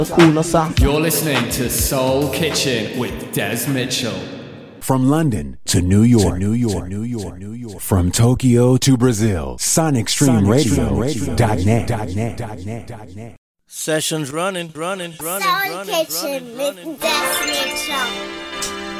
You're listening to Soul Kitchen with Des Mitchell. From London to New York, from Tokyo to Brazil, SonicStreamRadio.net. Sessions running. Soul Kitchen with Des Mitchell.